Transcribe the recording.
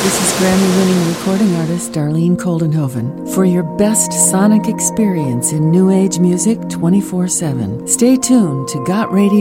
This is Grammy-winning recording artist Darlene Koldenhoven for your best sonic experience in New Age music 24/7. Stay tuned to Got Radio.